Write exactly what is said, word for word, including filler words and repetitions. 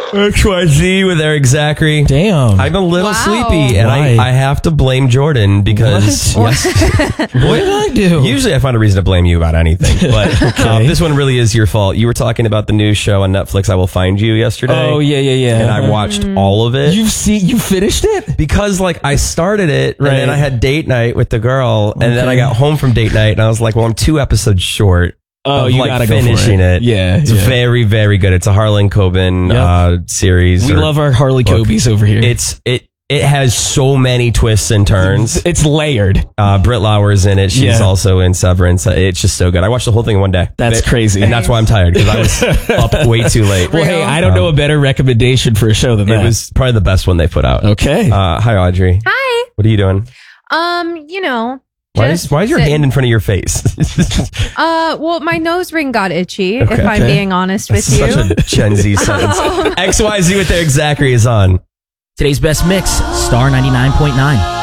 X Y Z with Eric Zachary. Damn. I'm a little Wow. sleepy, and I, Why? I have to blame Jordan because What? yes, What did I do? usually I find a reason to blame you about anything, but uh, this one really is your fault. You were talking about the new show on Netflix, I Will Find You, yesterday. Oh, yeah, yeah, yeah. And I watched all of it. You've seen, you finished it? Because like I started it, Right. and then I had date night with the girl, and then Okay. I got home from date night, and I was like, well, I'm two episodes short. Oh, of you like gotta go for finishing it. it. Yeah, It's yeah. very, very good. It's a Harlan Coben Yep. uh, series. We or love our Harley book. Cobies over here. It's it it has so many twists and turns. It's layered. Uh, Britt Lauer's in it. She's Yeah. also in Severance. Uh, It's just so good. I watched the whole thing in one day. That's It- crazy. and that's why I'm tired, because I was up way too late. Well, hey, I don't know a better recommendation for a show than that. It was probably the best one they put out. Okay. Uh, hi, Audrey. Hi. What are you doing? Um, you know. Why is, just why is your sit- hand in front of your face? Uh, well, my nose ring got itchy, Okay. if I'm Okay. being honest with Such you. a Gen Z sentence. X Y Z with Eric Zachary is on. Today's best mix, Star ninety-nine point nine.